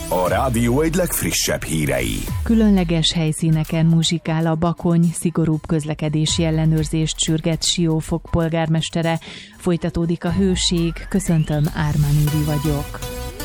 A rádió egy legfrissebb hírei. Különleges helyszíneken muzsikál a Bakony, szigorúbb közlekedési ellenőrzést sürget Siófok polgármestere. Folytatódik a hőség, köszöntöm, Ármán Üri vagyok.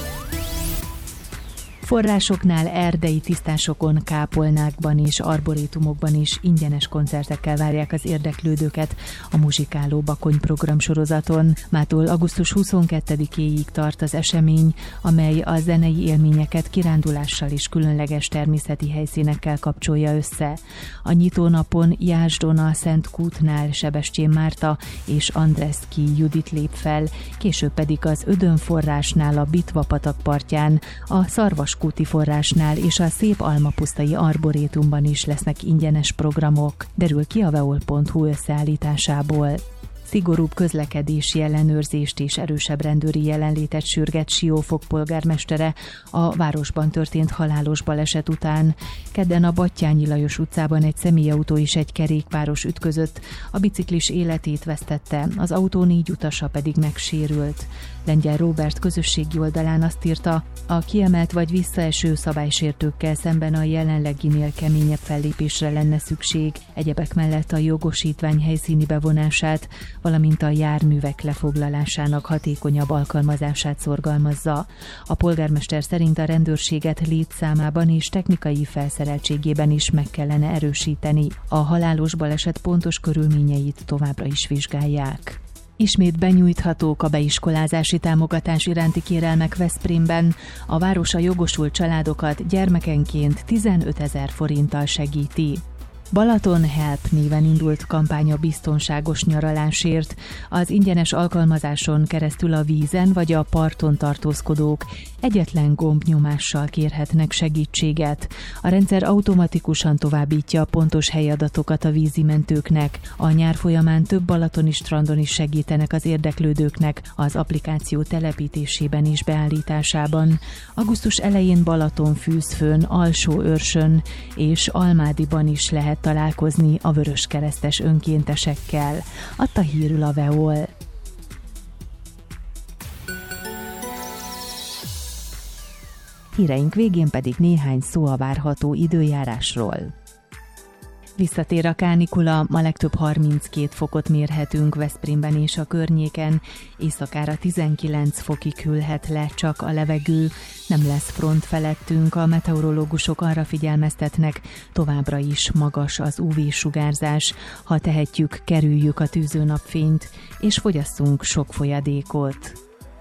Forrásoknál, erdei tisztásokon, kápolnákban és arborétumokban is ingyenes koncertekkel várják az érdeklődőket a muzsikáló Bakony programsorozaton. Mától augusztus 22-éig tart az esemény, amely a zenei élményeket kirándulással és különleges természeti helyszínekkel kapcsolja össze. A nyitónapon Jászdon a Szent Kútnál Sebestyén Márta és Andreszki Judit lép fel, később pedig az Ödön forrásnál a Bitva patak partján, a Szarvaskúti forrásnál és a Szép Almapusztai arborétumban is lesznek ingyenes programok, derül ki a veol.hu összeállításából. Szigorúbb közlekedési ellenőrzést és erősebb rendőri jelenlétet sürget Siófok polgármestere a városban történt halálos baleset után. Kedden a Battyányi Lajos utcában egy személyautó és egy kerékpáros ütközött, a biciklis életét vesztette, az autó 4 utasa pedig megsérült. Lengyel Róbert közösségi oldalán azt írta, a kiemelt vagy visszaeső szabálysértőkkel szemben a jelenleginél keményebb fellépésre lenne szükség, egyebek mellett a jogosítvány helyszíni bevonását, valamint a járművek lefoglalásának hatékonyabb alkalmazását szorgalmazza. A polgármester szerint a rendőrséget létszámában és technikai felszereltségében is meg kellene erősíteni. A halálos baleset pontos körülményeit továbbra is vizsgálják. Ismét benyújthatók a beiskolázási támogatás iránti kérelmek Veszprémben. A város a jogosult családokat gyermekenként 15 000 forinttal segíti. Balaton Help néven indult kampány a biztonságos nyaralásért. Az ingyenes alkalmazáson keresztül a vízen vagy a parton tartózkodók egyetlen gombnyomással kérhetnek segítséget. A rendszer automatikusan továbbítja a pontos helyadatokat a vízimentőknek. A nyár folyamán több balatoni strandon is segítenek az érdeklődőknek az applikáció telepítésében és beállításában. Augusztus elején Balatonfűzfőn, Alsóőrsön és Almádiban is lehet találkozni a vöröskeresztes önkéntesekkel, adta hírül a Veol. Híreink végén pedig néhány szó a várható időjárásról. Visszatér a kánikula, ma legtöbb 32 fokot mérhetünk Veszprémben és a környéken, éjszakára 19 fokig hűlhet le csak a levegő, nem lesz front felettünk, a meteorológusok arra figyelmeztetnek, továbbra is magas az UV-sugárzás, ha tehetjük, kerüljük a tűzőnapfényt, és fogyasszunk sok folyadékot.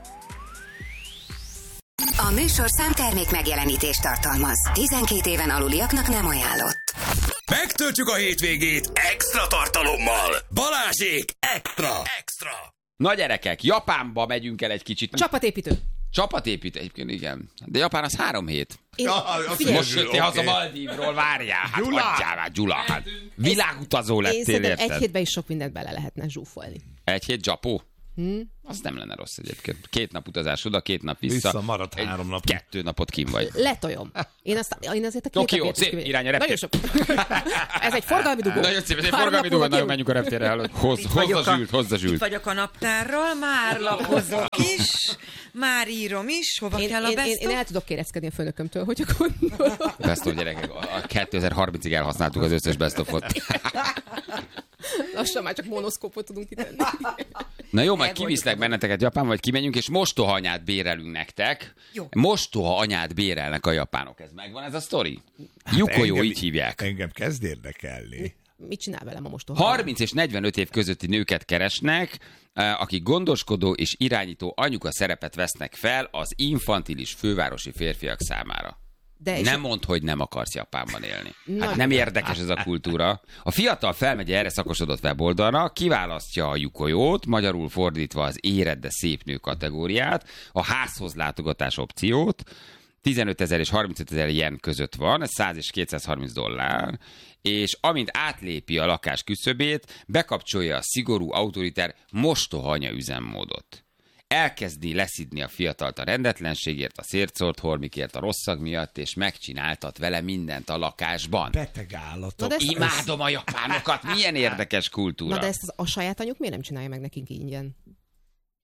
A műsorszám termék megjelenítést tartalmaz. 12 éven aluliaknak nem ajánlott. Megtöltjük a hétvégét extra tartalommal. Balázsék extra. Na gyerekek, Japánba megyünk el egy kicsit. Csapatépítő, egyébként igen. De Japán az 3 hét. Most jöttél haza Maldívról, várjál. Hát adjál már, Gyula. Hát világutazó lettél, érted? Egy hétben is sok mindent bele lehetne zsúfolni. 1 hét Japó? Az nem lenne rossz egyébként. 2 nap utazás oda, 2 nap vissza. Maradt 3 nap. 2 napot kim vagy. Letoljom. Én azért a 2 napot... Jó, szép, irány a reptér. Ez egy forgalmi dugó. Nagyon szép, ez egy forgalmi dugó. Nagyon menjünk a reptérre. Hozza Zsült. Itt vagyok a naptárral, már lapozok is, már írom is, hova kell a best-of. Én el tudok kéreckedni a főnökömtől, hogy gondolom. Best-of, gyerekek, a 2030-ig elhasználtuk az összes best-of-ot. Lassan már csak monoszkópot tudunk kitenni. Na jó, majd kiviszlek benneteket Japánba, vagy kimegyünk, és mostoha anyát bérelünk nektek. Jó. Mostoha anyát bérelnek a japánok. Ez megvan ez a sztori? Yukojó, így hívják. Engem kezd érdekelni. Mit csinál velem a mostoha? 30 és 45 év közötti nőket keresnek, akik gondoskodó és irányító anyuka szerepet vesznek fel az infantilis fővárosi férfiak számára. Nem mondd, hogy nem akarsz Japánban élni. Hát nem érdekes ez a kultúra. A fiatal felmegy erre szakosodott weboldalra, kiválasztja a Yukojót, magyarul fordítva az érett, de szép nő kategóriát, a házhoz látogatás opciót, 15 000 és 35 000 yen között van, ez 100 és 230 dollár, és amint átlépi a lakás küszöbét, bekapcsolja a szigorú, autoritár mostoha anya üzemmódot. Elkezdi leszidni a fiatalt a rendetlenségért, a szétszórt hormikért, a rossz szag miatt, és megcsináltat vele mindent a lakásban. Beteg állatok. Imádom a japánokat, milyen érdekes kultúra. Na de ezt a saját anyjuk miért nem csinálja meg nekünk ingyen?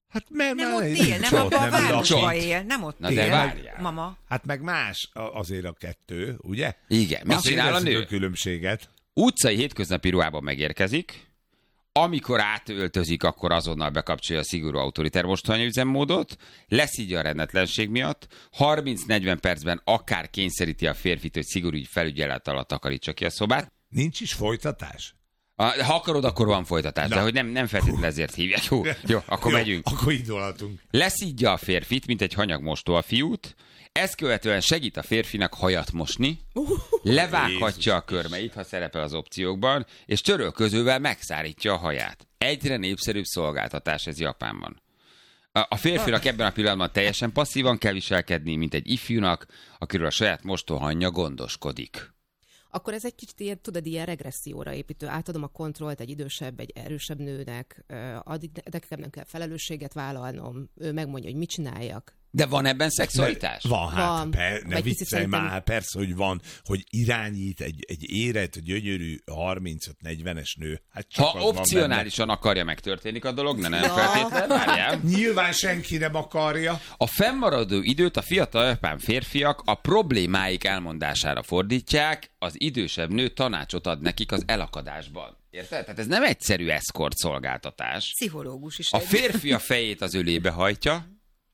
Hát mert Nem már ott nincs él, nem abban a városban lakik. él, nem ott Na de él. várjál. Mama. Hát meg más azért a kettő, ugye? Igen. Mit Azt csinál a érezzük nő? a különbséget. Utcai hétköznapi ruhában megérkezik, amikor átöltözik, akkor azonnal bekapcsolja a szigorú autoriter mostoha üzemmódot, leszígya a rendetlenség miatt, 30-40 percben akár kényszeríti a férfit, hogy szigorú felügyelet alatt takarítsa ki a szobát. Nincs is folytatás? Ha akarod, akkor van folytatás, de hogy nem feltétlenül ezért hívják. Jó, akkor megyünk. Akkor indulhatunk. Leszídja a férfit, mint egy hanyagmostó a fiút, ezt követően segít a férfinak hajat mosni, levághatja a körmeit, ha szerepel az opciókban, és törölközővel megszárítja a haját. Egyre népszerűbb szolgáltatás ez Japánban. A férfinak ebben a pillanatban teljesen passzívan kell viselkedni, mint egy ifjúnak, akiről a saját mostóhanja gondoskodik. Akkor ez egy kicsit ilyen, tudod, ilyen regresszióra építő. Átadom a kontrollt egy idősebb, egy erősebb nőnek, addig nekem nem kell felelősséget vállalnom, ő megmondja, hogy mit csináljak. De van ebben szexualitás? Van, hát Van. ne Vagy viccelj szerintem- már, persze, hogy van, hogy irányít egy érett, gyönyörű 35-40-es nő. Hát csak Ha az van benne. opcionálisan akarja, megtörténik a dolog, de nem feltétlenül, várjál. Nyilván senki nem akarja. A fennmaradó időt a fiatal japán férfiak a problémáik elmondására fordítják, az idősebb nő tanácsot ad nekik az elakadásban. Érted? Tehát ez nem egyszerű eszkort szolgáltatás. Pszichológus is. A férfi a fejét az ölébe hajtja,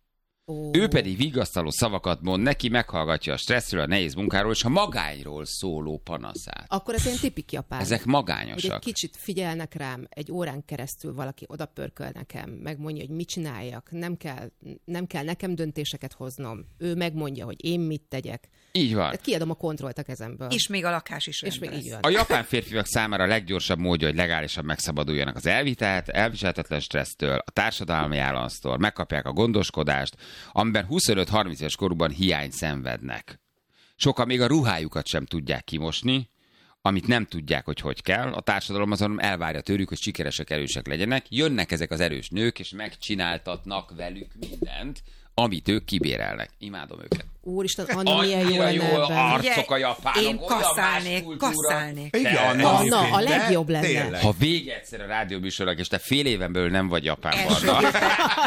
ő pedig vigasztaló szavakat mond neki, meghallgatja a stresszről, a nehéz munkáról és a magányról szóló panaszát. Akkor ez ilyen tipik japán. Ezek Hogy egy magányosak. kicsit figyelnek rám, egy órán keresztül valaki odapörköl nekem, megmondja, hogy mit csináljak, nem kell nekem döntéseket hoznom. Ő megmondja, hogy én mit tegyek. Így van. Tehát kiadom a kontrollt a kezemből. És még a lakás is És rendben még így lesz. van. A japán férfiak számára a leggyorsabb módja, hogy legálisan megszabaduljanak az elviselhetetlen stressztől, a társadalmi államtól, megkapják a gondoskodást, amiben 25-30 éves korukban hiányt szenvednek. Sokan még a ruhájukat sem tudják kimosni, amit nem tudják, hogy kell. A társadalom azon elvárja tőlük, hogy sikeresek, erősek legyenek. Jönnek ezek az erős nők, és megcsináltatnak velük mindent, amit ők kibérelnek. Imádom őket. Úristen, Anna milyen jó Annyira lenne jó ebben. arcok a japánok. Én olyan más kasszálnék, kultúra. kasszálnék. Igen, Anna, egyébként, a de legjobb lenne. tényleg. Ha vége egyszer a rádióműsornak, és te fél éven belül nem vagy Japánban, Első na, héten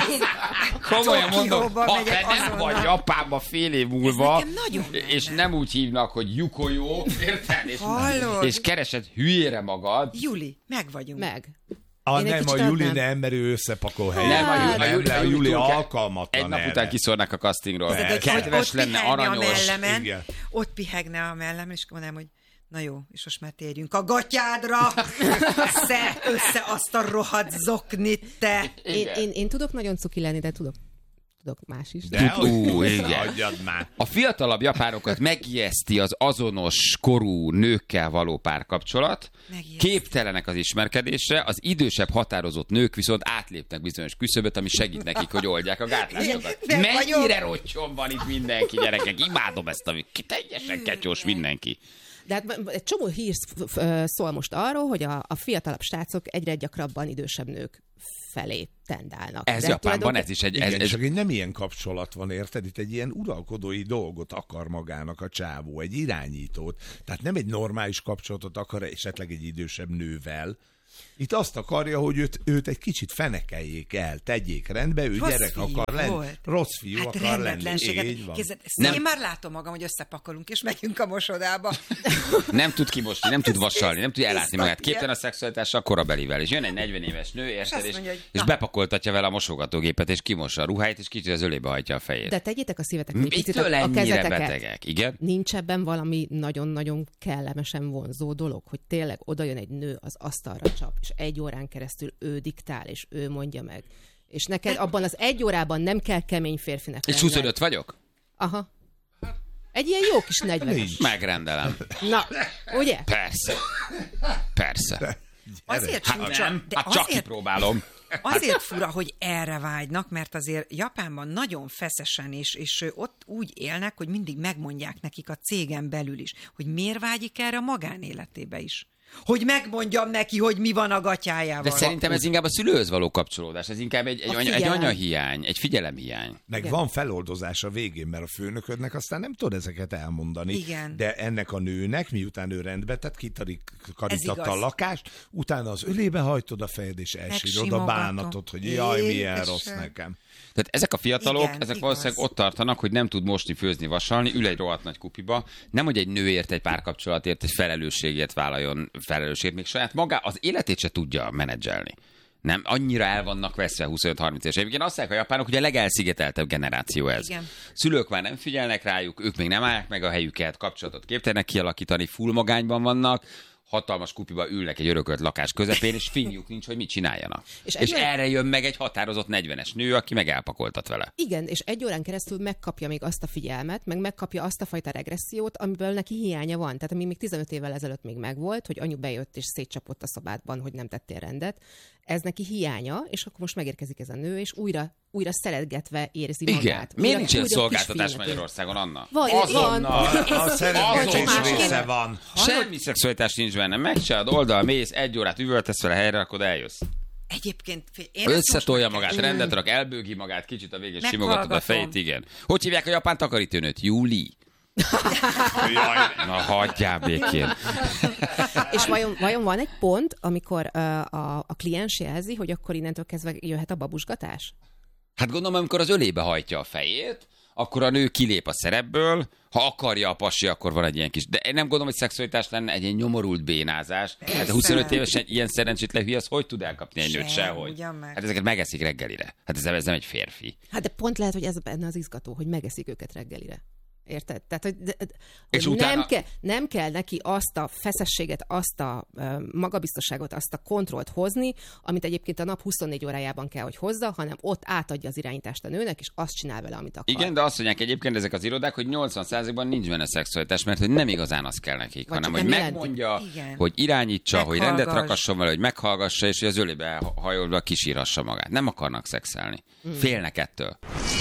komolyan mondom, Tokióba ha megyek te nem azonnal. vagy Japánban fél év múlva, nekem nagyon és menne. nem úgy hívnak, hogy Yukoyo, érted? Hallod? És keresed hülyére magad. Juli, meg vagyunk. Meg. Én egy Nem, a kicsit Juli adnám. nem, mert ő összepakol helyen. Nem, a Juli túl kell. alkalmatlan Egy nap erre. után kiszórnak a castingról. De hogy Kedves ott lenne, pihegne aranyos. a mellemen, igen. ott pihegne a mellemen, és mondanám, hogy na jó, és most már térjünk a gatyádra, szedd össze azt a rohadt zoknit, te! Én tudok nagyon cuki lenni, de tudok más is. De Igen. Adjad már. A fiatalabb japánokat megijeszti az azonos korú nőkkel való párkapcsolat, Megijeszti. képtelenek az ismerkedésre, az idősebb határozott nők viszont átlépnek bizonyos küszöböt, ami segít nekik, hogy oldják a gátlásokat. Igen, de Mennyire rottyon van itt mindenki, gyerekek, imádom ezt, ami teljesen ketyós mindenki. De hát egy csomó hír szól most arról, hogy a fiatalabb srácok egyre gyakrabban idősebb nők felé tendálnak. Ez De Japánban ez is egy... Igen, Ez, csak egy nem ilyen kapcsolat van, érted? Itt egy ilyen uralkodói dolgot akar magának a csávó, egy irányítót. Tehát nem egy normális kapcsolatot akar esetleg egy idősebb nővel. Itt azt akarja, hogy őt egy kicsit fenekeljék el, tegyék rendbe, ő Rossz gyerek fiú akar lenni. volt. Rossz fiú Hát akar lenni. rendetlenséget. Így van. Képzeld, én már látom magam, hogy összepakolunk, és megyünk a mosodába. nem tud kimosni, nem tud vasalni, nem tudja ellátni magát. Tiszta, Képtelen a szexualitással korabelivel. És jön egy 40 éves nő, érted, azt mondja, hogy és na. bepakoltatja vele a mosogatógépet, és kimossa a ruháit, és kicsit az ölébe hajtja a fejét. De tegyétek a szívetek egy picit Mitől a ennyire kezeteket. betegek? Igen? Nincs ebben valami nagyon-nagyon kellemesen vonzó dolog, hogy tényleg oda jön egy nő, az asztalra csap, és egy órán keresztül ő diktál, és ő mondja meg. És neked abban az egy órában nem kell kemény férfinek És lenned. 25 vagyok? Aha. Egy ilyen jó kis 40-es. Megrendelem. Na, ugye? Persze. Persze. Azért Hát furcsa, nem, de hát csak azért, kipróbálom. azért fura, hogy erre vágynak, mert azért Japánban nagyon feszesen, és ott úgy élnek, hogy mindig megmondják nekik a cégen belül is, hogy miért vágyik erre a magánéletébe is. hogy megmondjam neki, hogy mi van a gatyájával. De szerintem ez inkább a szülőhöz való kapcsolódás, ez inkább egy anyahiány, egy figyelemhiány. Meg Igen. van feloldozás a végén, mert a főnöködnek aztán nem tud ezeket elmondani. Igen. De ennek a nőnek, miután ő rendbe tett, karítatta a igaz. lakást, utána az ölébe hajtod a fejed, és elsírod a bánatot, hogy jaj, milyen Édesem. rossz nekem. Tehát ezek a fiatalok, Igen, ezek igaz. valószínűleg ott tartanak, hogy nem tud mosni, főzni, vasalni, ül egy rohadt nagy kupiba, nem hogy egy nőért, egy párkapcsolatért, egy felelősségért vállaljon felelősségért, még saját maga az életét se tudja menedzselni. Nem, annyira el vannak veszve 25-30 éves. Egyébként azt mondják a japánok, hogy a legelszigeteltebb generáció ez. Igen. Szülők már nem figyelnek rájuk, ők még nem állják meg a helyüket, kapcsolatot képtelenek kialakítani, full magányban vannak, hatalmas kupiba ülnek egy örökölt lakás közepén, és finjuk nincs, hogy mit csináljanak. És erre jön meg egy határozott 40-es nő, aki meg elpakoltat vele. Igen, és egy órán keresztül megkapja még azt a figyelmet, meg megkapja azt a fajta regressziót, amiből neki hiánya van. Tehát ami még 15 évvel ezelőtt még megvolt, hogy anyu bejött és szétcsapott a szobádban, hogy nem tettél rendet. Ez neki hiánya, és akkor most megérkezik ez a nő, és újra szeretgetve érzi magát. Igen. Miért nincs ilyen újra szolgáltatás kisfiúnak. Magyarországon, Anna? Van. A szeretetés Másképp. része van. Semmi szexualitás nincs benne. Megcsinálod, oldal mész, egy órát üvöltesz vele helyre, akkor eljössz. Egyébként én ezt Összetolja most magát, rendet rak, elbőgi magát, kicsit a végén Meghallgatom. simogatod a fejét, igen. Hogy hívják a japán takarítónőt? Júli. Na, hagyjál békén. És vajon van egy pont, amikor a kliens jelzi, hogy akkor innentől kezdve jöhet a babusgatás? Hát gondolom, amikor az ölébe hajtja a fejét, akkor a nő kilép a szerepből, ha akarja a pasi, akkor van egy ilyen kis... De én nem gondolom, hogy szexualitás lenne egy ilyen nyomorult bénázás. Hát a 25 évesen ilyen szerencsétlen hülye, az hogy tud elkapni egy nőt sehogy? ugyan meg. Hát ezeket megeszik reggelire. Hát ez nem egy férfi. Hát de pont lehet, hogy ez benne az izgató, hogy megeszik őket reggelire. Érted? Tehát, hogy És utána... nem kell neki azt a feszességet, azt a magabiztosságot, azt a kontrollt hozni, amit egyébként a nap 24 órájában kell, hogy hozza, hanem ott átadja az irányítást a nőnek, és azt csinál vele, amit akar. Igen, de azt mondják egyébként ezek az irodák, hogy 80%-ban nincs benne szexualitás, mert hogy nem igazán az kell nekik, Vagy hanem csak hogy nem megmondja, Igen. hogy irányítsa, hogy rendet Meghallgass. rakasson vele, hogy meghallgassa, és hogy az ölébe hajolva kisírhassa magát. Nem akarnak szexelni. Félnek ettől.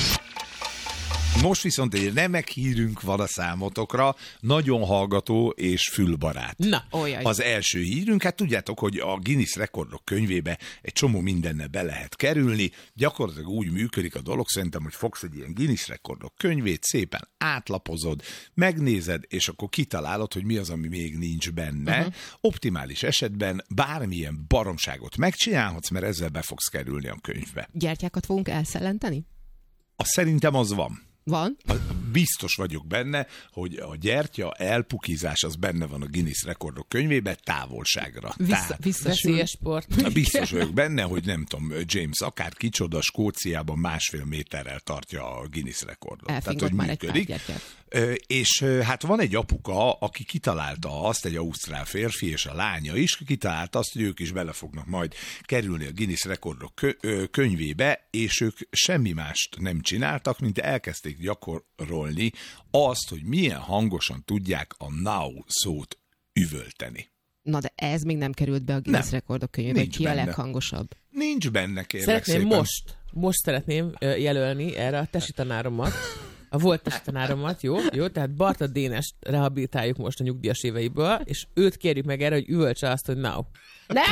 Most viszont egy remek hírünk van a számotokra, nagyon hallgató és fülbarát. Na, olyaj. Az első hírünk, hát tudjátok, hogy a Guinness rekordok könyvébe egy csomó mindenne be lehet kerülni, gyakorlatilag úgy működik a dolog, szerintem, hogy fogsz egy ilyen Guinness rekordok könyvét, szépen átlapozod, megnézed, és akkor kitalálod, hogy mi az, ami még nincs benne. Optimális esetben bármilyen baromságot megcsinálhatsz, mert ezzel be fogsz kerülni a könyvbe. Gyertyákat fogunk elszellenteni? Szerintem az van. Van? Biztos vagyok benne, hogy a gyertya elpukizás az benne van a Guinness rekordok könyvébe távolságra. Veszélyes sport. Biztos vagyok benne, hogy nem tudom, James akár kicsoda Skóciában 1,5 méterrel tartja a Guinness rekordot. Elfingott már egy pár gyertyát. És hát van egy apuka, aki kitalálta azt, egy ausztrál férfi és a lánya is kitalálta azt, hogy ők is bele fognak majd kerülni a Guinness rekordok könyvébe, és ők semmi mást nem csináltak, mint elkezdték gyakorolni azt, hogy milyen hangosan tudják a now szót üvölteni. Na de ez még nem került be a Guinness rekordok könyvébe, Nincs ki a benne. leghangosabb. Nincs benne, kérlek Szeretném szépen. most szeretném jelölni erre a tesi tanáromat, a volt tesi tanáromat, jó? Tehát Barta Dénest rehabilitáljuk most a nyugdíjas éveiből, és őt kérjük meg erre, hogy üvöltse azt, hogy now. Nem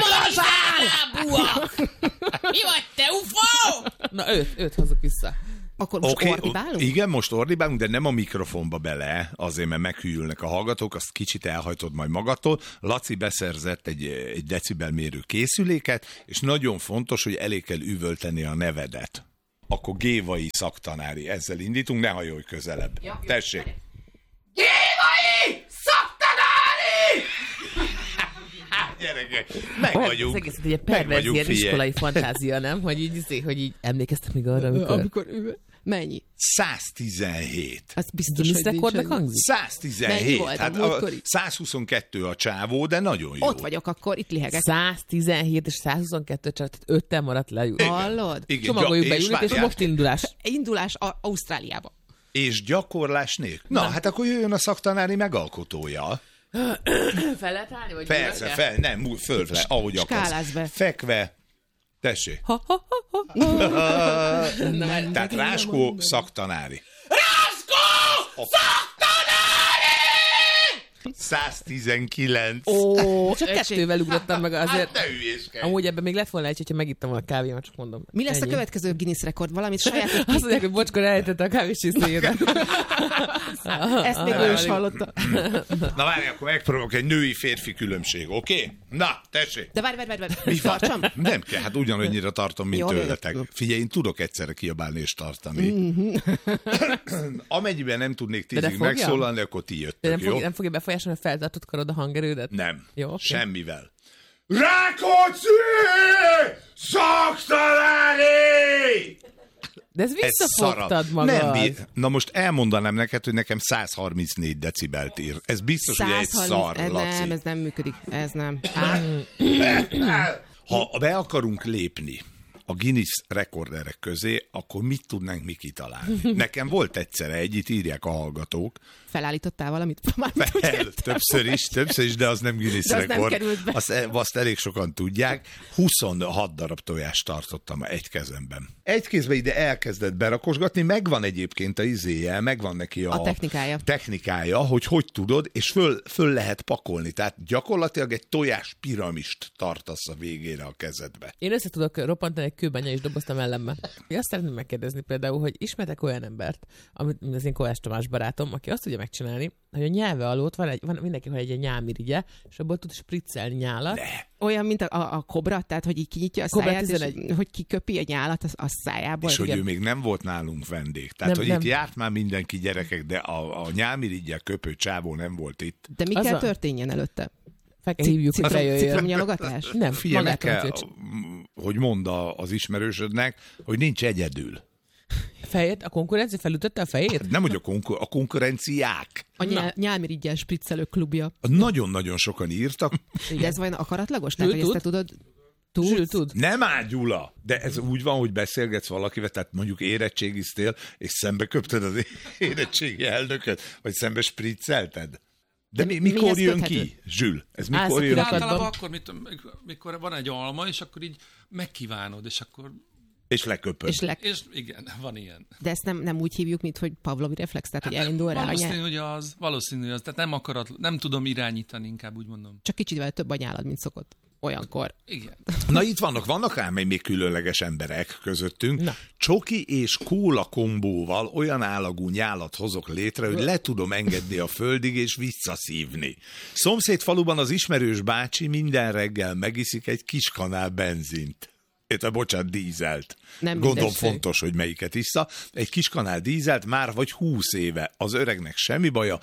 Mi vagy, te ufó? Na őt hozzuk vissza. Akkor most Oké, ordibálunk? igen, most ordibálunk, de nem a mikrofonba bele, azért, mert meghűlnek a hallgatók, azt kicsit elhajtod majd magadtól. Laci beszerzett egy decibelmérő készüléket, és nagyon fontos, hogy elég kell üvölteni a nevedet. Akkor Gévai szaktanári, ezzel indítunk, ne hajolj közelebb. Ja, tessék! Gévai szaktanári! Gyerekek, meg vagyunk. Ez egész egy perverz ilyen iskolai fantázia, nem? Hogy így emlékeztek még arra, amikor Mennyi? 117. Az biztos, Guinness hogy rekordnak nincs. hangzik? 117. Mennyi volt a Hát múltkori? 122 a csávó, de nagyon jó. Ott vagyok akkor, itt lihegek. 117 és 122, csak 5-tel maradt le. Hallod? Igen, Csomagoljuk be és Julit, és várjál. most indulás. Indulás Ausztráliába. És gyakorlás nélkül. Na, hát akkor jöjjön a szaktanári megalkotója. Fel lehet állni? Vagy Persze, fel, nem, föl, ahogy Skálázz akarsz. be. Fekve. Tessék. Tehát Ráskó szaktanári. 119. Csak 2-vel ugrottam meg azért. Hát ne hülyéskedj. Amúgy ebben még lett volna egy, hogyha megittam a kávémat, csak mondom. Mi lesz a következő Guinness rekord? Valamit saját... Azt mondják, hogy Bocskor elejtette a kávéscsészéjére. Ezt még ő is hallotta. Na várj, akkor megpróbálok egy női-férfi különbség, oké? Na, tessék. De várj. Mi van? Tartsam? Nem kell, hát ugyanannyira tartom, mint Jó, tőletek. Figyelj, én tudok egyszerre kiabálni és tartani. Amennyiben nem tudnék 10-ig megszólalni, akkor ti jöttök, jó? Nem fogja befolyásolni, hogy feltartott karod a hangerődet? Nem. Jó, okay. Semmivel. Rákóczi! Szaktalári! De ez visszafogtad magad. Na most elmondanám neked, hogy nekem 134 decibelt ír. Ez biztos, hogy egy szar, Laci. Nem, ez nem működik. Ez nem. Ha be akarunk lépni a Guinness rekorderek közé, akkor mit tudnánk mi kitalálni? Nekem volt egyszerre itt írják a hallgatók. Felállítottál valamit? Többször is, de az nem Guinness de az rekord. Nem került be. Azt elég sokan tudják. 26 darab tojást tartottam egy kezemben. Egy kézbe ide elkezdett berakosgatni, megvan egyébként a izéje, megvan neki a technikája, hogy tudod, és föl lehet pakolni. Tehát gyakorlatilag egy tojás piramist tartasz a végére a kezedbe. Én össze tudok roppantani egy kőbanya, és doboztam ellenbe. Én azt szeretném megkérdezni például, hogy ismertek olyan embert, amit az én Kovács Tamás barátom, aki azt tudja megcsinálni, hogy a nyelve alatt van mindenki egy nyálmirigye, és abból tud spriccelni nyálat. Olyan, mint a kobra, tehát hogy így kinyitja a száját, és hogy kiköpi a nyálat a szájából. És hogy ő még nem volt nálunk vendég. Tehát, hogy itt járt már mindenki gyerekek, de a nyálmirigyel köpő csávó nem volt itt. De mi kell történjen előtte? Fel kell hívjuk, hogy jöjjön. Citromnyalogatás? Nem, figyelj, meg kell, hogy mondd az ismerősödnek, hogy nincs egyedül. Fejét? A konkurencia felütötte a fejét? Nem, hogy a konkurenciák. A nyálmirigyel spriccelő klubja. Nagyon-nagyon sokan írtak. De ez vajon akaratlagos? Tehát, hogy ezt te tudod? Tud. Nem áll, Gyula! De ez úgy van, hogy beszélgetsz valakivel, tehát mondjuk érettségiztél, és szembe köpted az érettségi elnököt, vagy szembe spriccelted. De mikor jön ki, Zsül? Ez mikor jön ki? Általában akkor, mikor van egy alma, és akkor így megkívánod, és akkor... És leköpöd. És igen, van ilyen. De ezt nem úgy hívjuk, mint hogy Pavlovi reflex, tehát hogy elindul rá. Valószínű, hogy az. Tehát nem tudom irányítani, inkább úgy mondom. Csak kicsit több a nyálad, mint szokott. Olyankor. Igen. Na itt vannak ám még különleges emberek közöttünk. Na. Csoki és kóla kombóval olyan állagú nyálat hozok létre, hogy le tudom engedni a földig és visszaszívni. Szomszédfaluban az ismerős bácsi minden reggel megiszik egy kis kanál benzint. Dízelt. Gondolom fontos, hogy melyiket issza. Egy kis kanál dízelt már vagy 20 éve. Az öregnek semmi baja,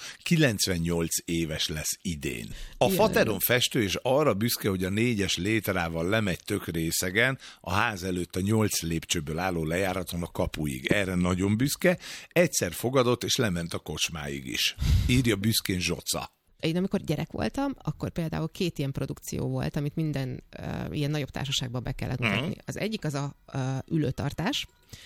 98 éves lesz idén. A fateron festő, és arra büszke, hogy a 4-es létrával lemegy tök részegen, a ház előtt a 8 lépcsőből álló lejáraton a kapuig. Erre nagyon büszke, egyszer fogadott, és lement a kocsmáig is. Írja büszkén Zsoca. Én amikor gyerek voltam, akkor például 2 ilyen produkció volt, amit minden ilyen nagyobb társaságban be kellett mutatni. Az egyik az a ülőtartás.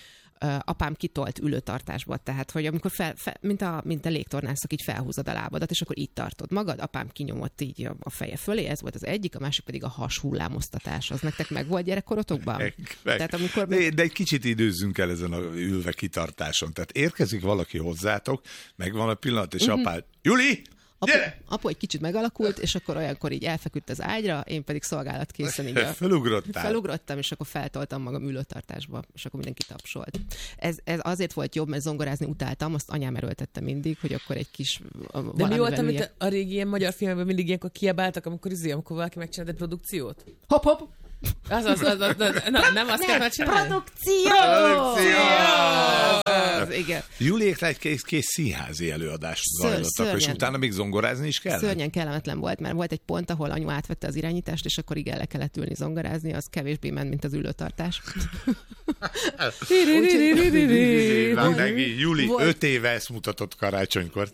Apám kitolt ülőtartásba, tehát hogy amikor mint a légtornászok, így felhúzod a lábadat, és akkor így tartod magad, apám kinyomott így a feje fölé, ez volt az egyik, a másik pedig a hashullámoztatás. Az nektek meg volt gyerekkorotokban? Tehát amikor... De egy kicsit időzzünk el ezen a ülve kitartáson. Tehát érkezik valaki hozzátok, megvan a pillanat, és apád, Juli! Apu egy kicsit megalakult, és akkor olyankor így elfeküdt az ágyra, én pedig szolgálatkészen így felugrottam, és akkor feltoltam magam ülőtartásba, és akkor mindenki tapsolt. Ez azért volt jobb, mert zongorázni utáltam, azt anyám erőltette mindig, hogy akkor egy kis... De mi volt, amit a régi ilyen magyar filmekben mindig ilyenkor kiabáltak, amikor valaki megcsinált egy produkciót? Hopp! Nem azt kell csinálni? Produkció! Igen. Juliéknál egy kész színházi előadást zajlottak, és utána még zongorázni is kell? Szörnyen kellemetlen volt, mert volt egy pont, ahol anyu átvette az irányítást, és akkor igen, le kellett ülni zongorázni, az kevésbé ment, mint az ülőtartás. Juli 5 éve ezt mutatott karácsonykor.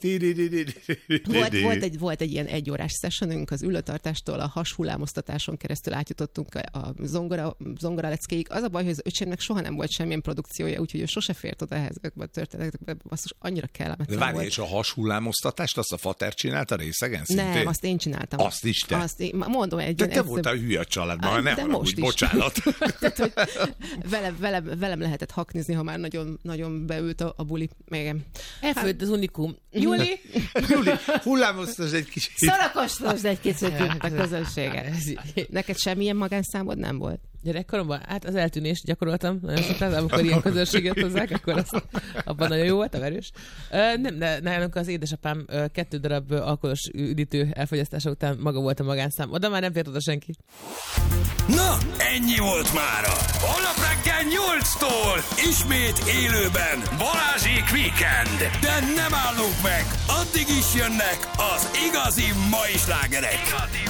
Volt egy ilyen 1 órás sessionünk az ülőtartástól, a hashullámoztatáson keresztül átjutottunk a zongora leckéig. Az a baj, hogy az öcsémnek soha nem volt semmilyen produkciója, úgyhogy ő sose fért oda ehhez. ezekben történetekben, basszus, annyira kellemetlen De várj, volt. és a hashullámoztatást azt a fater csinálta részegen szintén? Nem, azt én csináltam. Azt is te? Mondom, Te voltál hülye a családban, ne haragudj, bocsánat. Tehát, hogy velem lehetett haknizni, ha már nagyon, nagyon beült a buli. Igen. Elfőtt az unikum. Júli, hullámoztasd egy kicsit. Szorakostasd egy kicsit a közönséget. Neked semmilyen magánszámod nem volt? Gyerekkoromban, hát az eltűnést gyakoroltam nagyon sokat, amikor ilyen közönséget hozzák, akkor azt, abban nagyon jó voltam, erős. Nem, de nálunk az édesapám 2 darab alkoholos üdítő elfogyasztása után maga volt a magánszám. Oda már nem fért oda senki. Na, ennyi volt mára. Holnap reggel 8-tól ismét élőben Balázsék Weekend. De nem állunk meg, addig is jönnek az igazi mai slágerek.